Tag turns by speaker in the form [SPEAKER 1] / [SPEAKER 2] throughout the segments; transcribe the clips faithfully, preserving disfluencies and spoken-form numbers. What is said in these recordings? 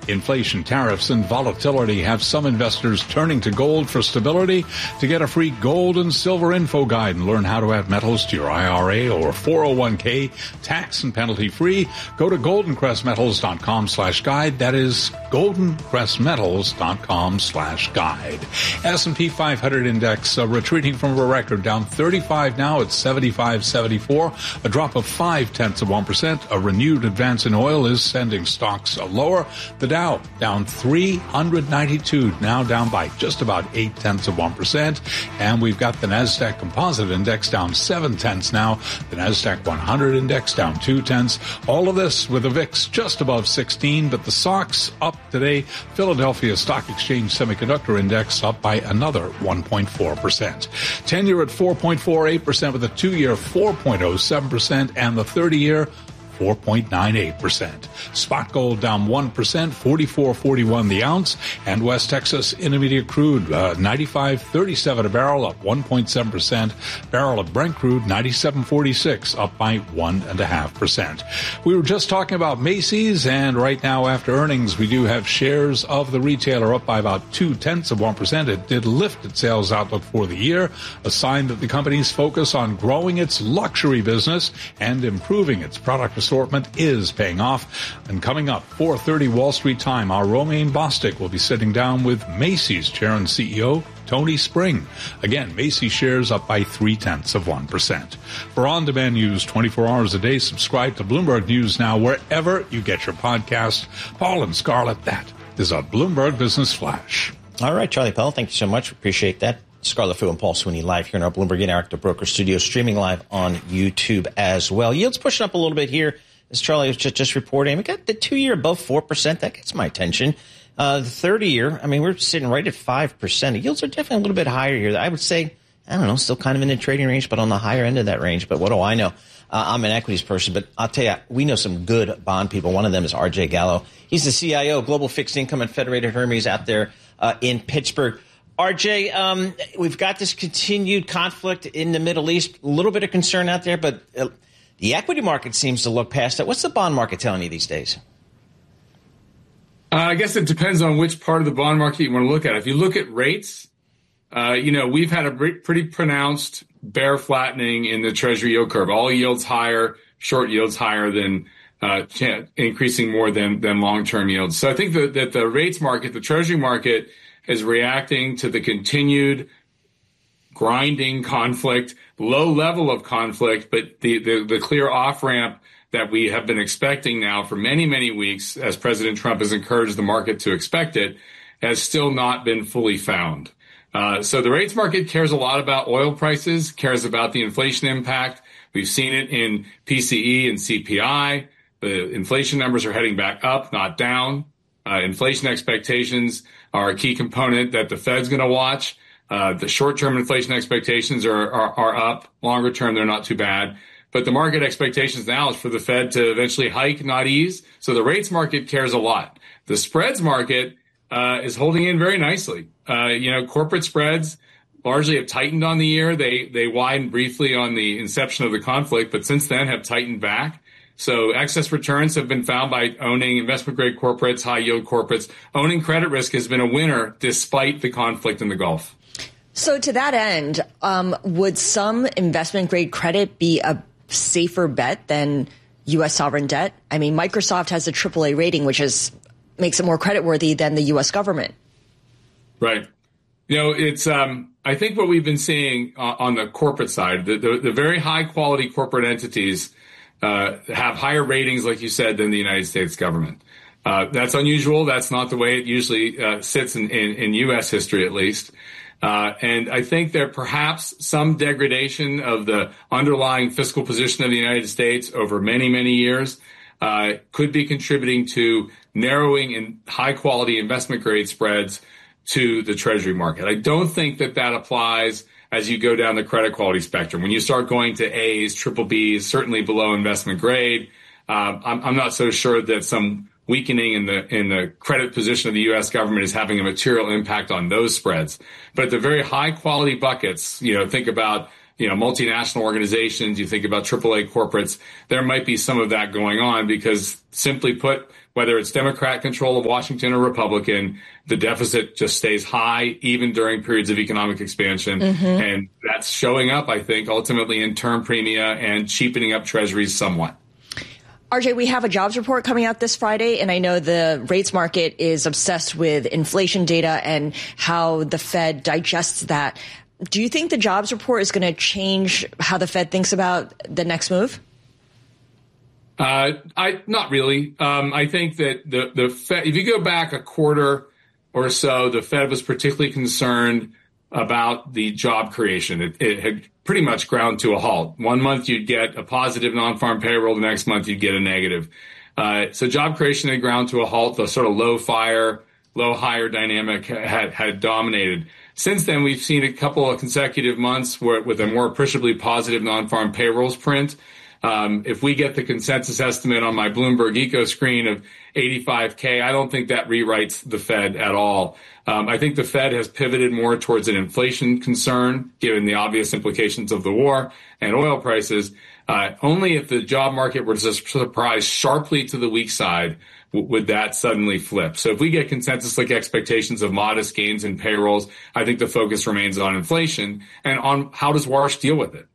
[SPEAKER 1] Inflation, tariffs, and volatility have some investors turning to gold for stability. To get a free gold and silver info guide and learn how to add metals to your I R A or four oh one k tax and penalty free, go to goldencrestmetals.com slash guide. That is goldencrestmetals.com slash guide. S and P five hundred index uh, retreating from a record, down thirty-five now at seventy-five seventy-four, a drop of five tenths of one percent. A renewed advance in oil is sending stocks lower. The Dow down three hundred ninety-two, now down by just about eight tenths of one percent. And we've got the NASDAQ Composite Index down seven tenths now. The NASDAQ one hundred Index down two tenths. All of this with the V I X just above sixteen, but the S O X up today. Philadelphia Stock Exchange Semiconductor Index up by another one point four percent. ten-year at four point four eight percent with the two-year four point oh seven percent and the thirty-year four point nine eight percent. Spot gold down one percent, forty-four forty-one the ounce, and West Texas Intermediate crude uh, ninety-five thirty-seven a barrel, up one point seven percent. Barrel of Brent crude ninety-seven forty-six, up by one point five percent. We were just talking about Macy's, and right now after earnings, we do have shares of the retailer up by about two tenths of one percent. It did lift its sales outlook for the year, a sign that the company's focus on growing its luxury business and improving its product assortment is paying off. And coming up, four thirty Wall Street time, our Romaine Bostick will be sitting down with Macy's Chair and C E O Tony Spring. Again, Macy's shares up by three tenths of one percent. For on-demand news twenty-four hours a day, subscribe to Bloomberg News Now wherever you get your podcast. Paul and Scarlett, that is a Bloomberg Business Flash.
[SPEAKER 2] All right, Charlie Powell, thank you so much. Appreciate that. Scarlett Fu and Paul Sweeney live here in our Bloomberg Interactive Broker Studio, streaming live on YouTube as well. Yields pushing up a little bit here, as Charlie was just, just reporting. We got the two-year above four percent. That gets my attention. Uh, the thirty-year, I mean, we're sitting right at five percent. The yields are definitely a little bit higher here. I would say, I don't know, still kind of in the trading range, but on the higher end of that range. But what do I know? Uh, I'm an equities person, but I'll tell you, we know some good bond people. One of them is R J Gallo. He's the C I O, Global Fixed Income at Federated Hermes out there uh, in Pittsburgh. R J, um, we've got this continued conflict in the Middle East. A little bit of concern out there, but uh, the equity market seems to look past that. What's the bond market telling you these days?
[SPEAKER 3] Uh, I guess it depends on which part of the bond market you want to look at. If you look at rates, uh, you know, we've had a pretty pronounced bear flattening in the Treasury yield curve. All yields higher, short yields higher than uh, increasing more than, than long-term yields. So I think that, that the rates market, the Treasury market, is reacting to the continued grinding conflict, low level of conflict, but the, the, the clear off-ramp that we have been expecting now for many, many weeks, as President Trump has encouraged the market to expect it, has still not been fully found. Uh, so the rates market cares a lot about oil prices, cares about the inflation impact. We've seen it in P C E and C P I. The inflation numbers are heading back up, not down. Uh, inflation expectations are a key component that the Fed's going to watch. Uh, the short-term inflation expectations are, are, are up. Longer term, they're not too bad. But the market expectations now is for the Fed to eventually hike, not ease. So the rates market cares a lot. The spreads market uh, is holding in very nicely. Uh, you know, corporate spreads largely have tightened on the year. They they widened briefly on the inception of the conflict, but since then have tightened back. So excess returns have been found by owning investment-grade corporates, high-yield corporates. Owning credit risk has been a winner despite the conflict in the Gulf.
[SPEAKER 4] So to that end, um, would some investment-grade credit be a safer bet than U S sovereign debt? I mean, Microsoft has a triple A rating, which is makes it more creditworthy than the U S government.
[SPEAKER 3] Right. You know, it's um, I think what we've been seeing uh, on the corporate side, the, the, the very high-quality corporate entities uh, have higher ratings, like you said, than the United States government. Uh, that's unusual. That's not the way it usually uh, sits in, in, in U S history, at least. Uh, and I think there perhaps some degradation of the underlying fiscal position of the United States over many, many years uh, could be contributing to narrowing in high-quality investment-grade spreads to the Treasury market. I don't think that that applies as you go down the credit quality spectrum. When you start going to A's, triple B's, certainly below investment grade, uh, I'm, I'm not so sure that some weakening in the in the credit position of the U S government is having a material impact on those spreads. But the very high quality buckets, you know, think about, you know, multinational organizations, you think about triple A corporates, there might be some of that going on because simply put, whether it's Democrat control of Washington or Republican, the deficit just stays high, even during periods of economic expansion. Mm-hmm. And that's showing up, I think, ultimately in term premia and cheapening up treasuries somewhat.
[SPEAKER 4] R J, we have a jobs report coming out this Friday, and I know the rates market is obsessed with inflation data and how the Fed digests that. Do you think the jobs report is going to change how the Fed thinks about the next move?
[SPEAKER 3] Uh, I not really. Um, I think that the the Fed, if you go back a quarter or so, the Fed was particularly concerned about the job creation. It, it had pretty much ground to a halt. One month you'd get a positive non-farm payroll, the next month you'd get a negative. Uh, so job creation had ground to a halt. The sort of low fire, low hire dynamic had had dominated. Since then, we've seen a couple of consecutive months where, with a more appreciably positive non-farm payrolls print. Um, if we get the consensus estimate on my Bloomberg Eco screen of eighty-five K, I don't think that rewrites the Fed at all. Um, I think the Fed has pivoted more towards an inflation concern, given the obvious implications of the war and oil prices. Uh, only if the job market were to surprise sharply to the weak side w- would that suddenly flip. So if we get consensus-like expectations of modest gains in payrolls, I think the focus remains on inflation and on how does Warsh deal with it.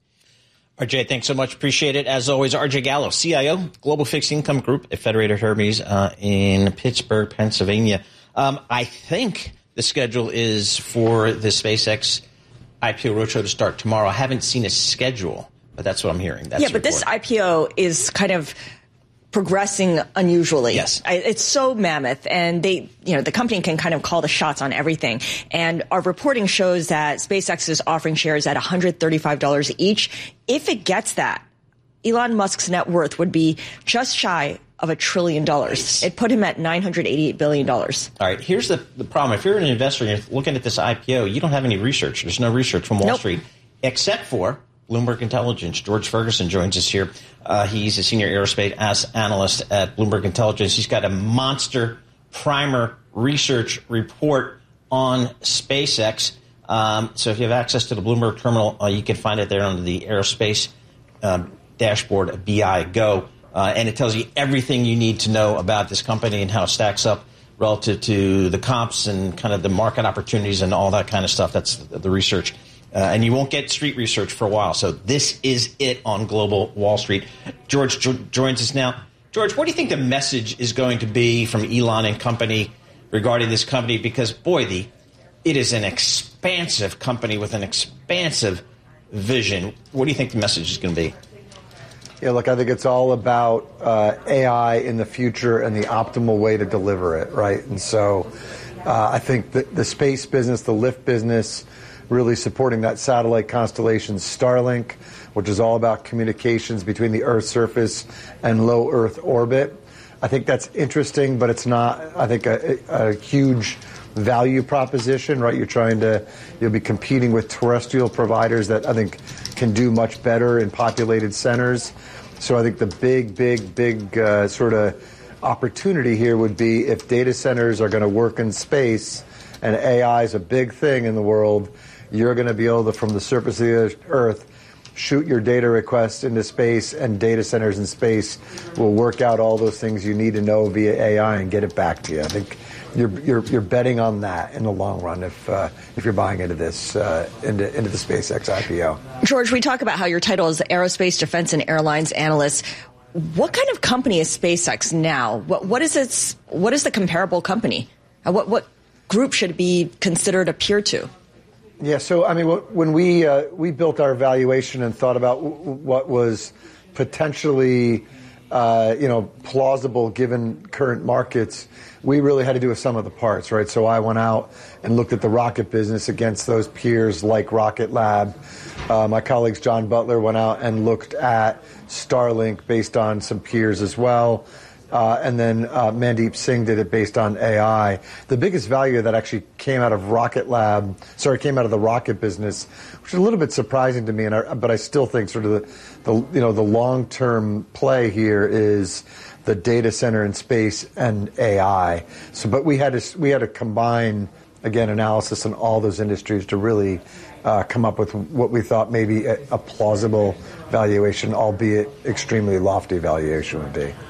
[SPEAKER 2] R J, thanks so much. Appreciate it. As always, R J Gallo, C I O, Global Fixed Income Group at Federated Hermes uh, in Pittsburgh, Pennsylvania. Um, I think the schedule is for the SpaceX I P O roadshow to start tomorrow. I haven't seen a schedule, but that's what I'm hearing. That's
[SPEAKER 4] yeah, but this I P O is kind of progressing unusually.
[SPEAKER 2] Yes.
[SPEAKER 4] I, it's so mammoth, and they, you know, the company can kind of call the shots on everything. And our reporting shows that SpaceX is offering shares at one hundred thirty-five dollars each. If it gets that, Elon Musk's net worth would be just shy of a trillion dollars. Nice. It put him at nine hundred eighty-eight billion dollars.
[SPEAKER 2] All right, here's the, the problem. If you're an investor and you're looking at this I P O, you don't have any research. There's no research from Wall
[SPEAKER 4] nope.
[SPEAKER 2] Street, except for Bloomberg Intelligence. George Ferguson joins us here. Uh, he's a senior aerospace as analyst at Bloomberg Intelligence. He's got a monster primer research report on SpaceX. Um, so if you have access to the Bloomberg terminal, uh, you can find it there under the aerospace um, dashboard of B I Go. Uh, and it tells you everything you need to know about this company and how it stacks up relative to the comps and kind of the market opportunities and all that kind of stuff. That's the research. Uh, and you won't get street research for a while. So this is it on Global Wall Street. George jo- joins us now. George, what do you think the message is going to be from Elon and company regarding this company? Because, boy, the it is an expansive company with an expansive vision. What do you think the message is going to be?
[SPEAKER 5] Yeah, look, I think it's all about uh, A I in the future and the optimal way to deliver it, right? And so uh, I think the, the space business, the lift business, really supporting that satellite constellation Starlink, which is all about communications between the Earth's surface and low Earth orbit. I think that's interesting, but it's not, I think, a, a huge value proposition, right? You're trying to, you'll be competing with terrestrial providers that I think can do much better in populated centers. So I think the big, big, big uh, sort of opportunity here would be if data centers are going to work in space and A I is a big thing in the world, you're going to be able to, from the surface of the Earth, shoot your data requests into space, and data centers in space will work out all those things you need to know via A I and get it back to you. I think you're you're, you're betting on that in the long run if uh, if you're buying into this uh, into into the SpaceX I P O.
[SPEAKER 4] George, we talk about how your title is Aerospace, Defense, and Airlines Analyst. What kind of company is SpaceX now? What what is its what is the comparable company? What what group should it be considered a peer to?
[SPEAKER 5] Yeah, so I mean, when we uh, we built our valuation and thought about w- what was potentially, uh, you know, plausible given current markets, we really had to do a sum of the parts, right? So I went out and looked at the rocket business against those peers like Rocket Lab. Uh, my colleagues John Butler went out and looked at Starlink based on some peers as well. Uh, and then uh, Mandeep Singh did it based on A I. The biggest value that actually came out of Rocket Lab, sorry, came out of the rocket business, which is a little bit surprising to me, and I, but I still think sort of the, the you know the long-term play here is the data center in space and A I. So, but we had to we had to combine again analysis on all those industries to really uh, come up with what we thought maybe a, a plausible valuation, albeit extremely lofty valuation would be.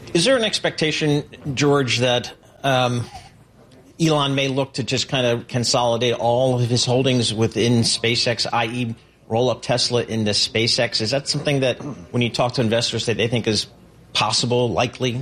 [SPEAKER 2] Is there an expectation, George, that um, Elon may look to just kind of consolidate all of his holdings within SpaceX, that is roll up Tesla into SpaceX? Is that something that when you talk to investors that they think is possible, likely?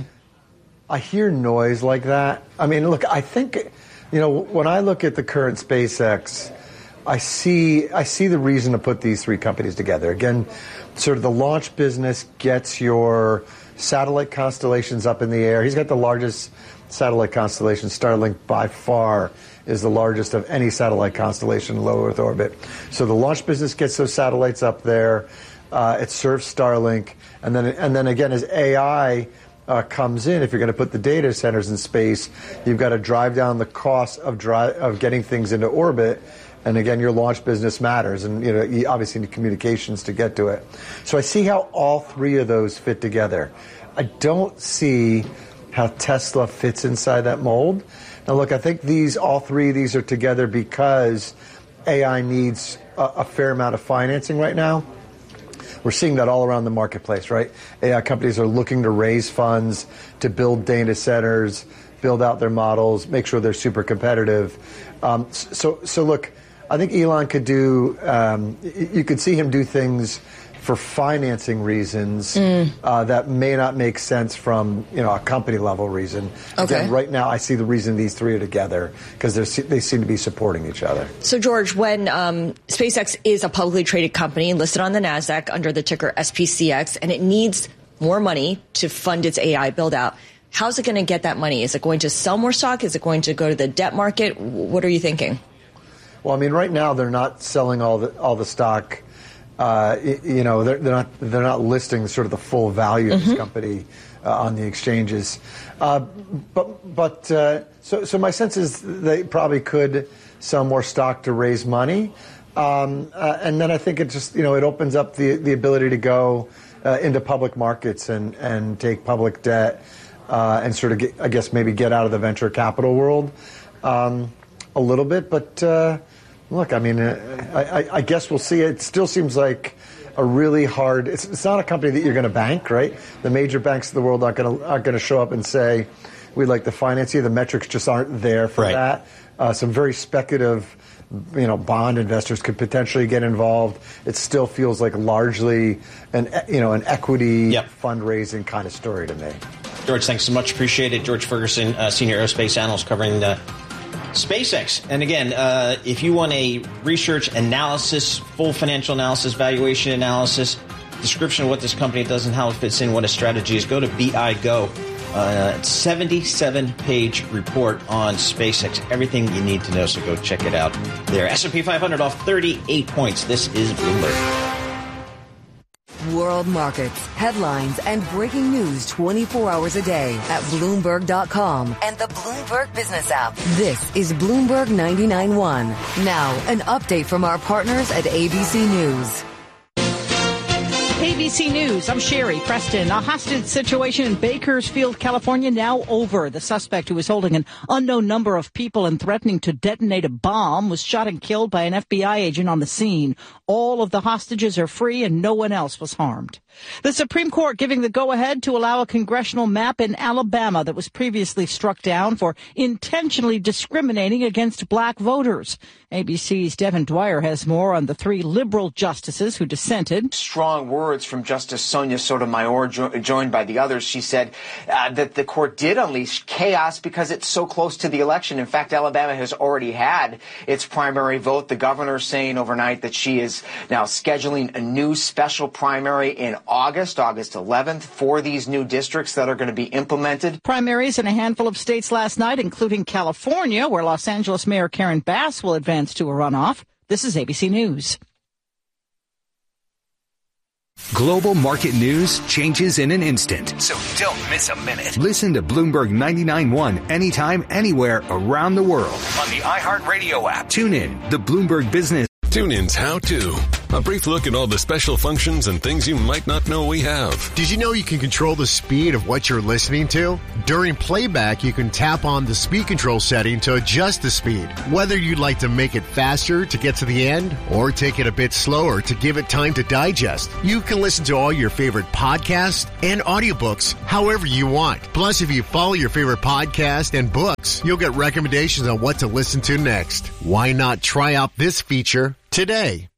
[SPEAKER 5] I hear noise like that. I mean, look, I think, you know, when I look at the current SpaceX, I see I see the reason to put these three companies together. Again, sort of the launch business gets your satellite constellations up in the air. He's got the largest satellite constellation. Starlink by far is the largest of any satellite constellation in low Earth orbit. So the launch business gets those satellites up there. Uh, it serves Starlink. And then, and then again, as A I uh, comes in, if you're going to put the data centers in space, you've got to drive down the cost of, dri- of getting things into orbit. And again, your launch business matters, and you know you obviously need communications to get to it. So I see how all three of those fit together. I don't see how Tesla fits inside that mold. Now, look, I think these all three of these are together because A I needs a, a fair amount of financing right now. We're seeing that all around the marketplace, right? A I companies are looking to raise funds to build data centers, build out their models, make sure they're super competitive. Um, so, so look. I think Elon could do, um, you could see him do things for financing reasons mm. uh, that may not make sense from, you know, a company level reason.
[SPEAKER 4] Okay.
[SPEAKER 5] Again, right now I see the reason these three are together because they seem to be supporting each other.
[SPEAKER 4] So, George, when um, SpaceX is a publicly traded company listed on the NASDAQ under the ticker S P C X, and it needs more money to fund its A I build out, how's it going to get that money? Is it going to sell more stock? Is it going to go to the debt market? What are you thinking?
[SPEAKER 5] Well, I mean, right now they're not selling all the all the stock. Uh, you know, they're, they're not they're not listing sort of the full value of mm-hmm. this company uh, on the exchanges. Uh, but but uh, so so my sense is they probably could sell more stock to raise money, um, uh, and then I think it just you know it opens up the the ability to go uh, into public markets and and take public debt uh, and sort of get, I guess maybe get out of the venture capital world um, a little bit, but. Uh, Look, I mean, uh, I, I guess we'll see. It still seems like a really hard. It's, it's not a company that you're going to bank, right? The major banks of the world aren't going to aren't going to show up and say, "We'd like to finance you." The metrics just aren't there for right. that. Uh, some very speculative, you know, bond investors could potentially get involved. It still feels like largely an you know an equity yep. fundraising kind of story to me.
[SPEAKER 2] George, thanks so much. Appreciate it. George Ferguson, uh, senior aerospace analyst covering the. SpaceX. And again, uh, if you want a research analysis, full financial analysis, valuation analysis, description of what this company does and how it fits in, what a strategy is, go to B I Go. Uh, seventy-seven page report on SpaceX. Everything you need to know, so go check it out there. S and P five hundred off thirty-eight points. This is Bloomberg.
[SPEAKER 6] World markets, headlines, and breaking news twenty-four hours a day at Bloomberg dot com and the Bloomberg Business app. This is Bloomberg ninety-nine point one. Now, an update from our partners at A B C News.
[SPEAKER 7] A B C News, I'm Sherry Preston. A hostage situation in Bakersfield, California, now over. The suspect, who was holding an unknown number of people and threatening to detonate a bomb, was shot and killed by an F B I agent on the scene. All of the hostages are free and no one else was harmed. The Supreme Court giving the go-ahead to allow a congressional map in Alabama that was previously struck down for intentionally discriminating against black voters. A B C's Devin Dwyer has more on the three liberal justices who dissented.
[SPEAKER 8] Strong words from Justice Sonia Sotomayor, jo- joined by the others. She said uh, that the court did unleash chaos because it's so close to the election. In fact, Alabama has already had its primary vote. The governor saying overnight that she is now scheduling a new special primary in August, August eleventh, for these new districts that are going to be implemented.
[SPEAKER 7] Primaries in a handful of states last night, including California, where Los Angeles Mayor Karen Bass will advance to a runoff. This is A B C News.
[SPEAKER 9] Global market news changes in an instant. So don't miss a minute. Listen to Bloomberg ninety-nine point one anytime, anywhere around the world on the iHeartRadio app. Tune in, the Bloomberg Business.
[SPEAKER 10] TuneIn's How To. A brief look at all the special functions and things you might not know we have.
[SPEAKER 11] Did you know you can control the speed of what you're listening to? During playback, you can tap on the speed control setting to adjust the speed. Whether you'd like to make it faster to get to the end or take it a bit slower to give it time to digest, you can listen to all your favorite podcasts and audiobooks however you want. Plus, if you follow your favorite podcast and books, you'll get recommendations on what to listen to next. Why not try out this feature today?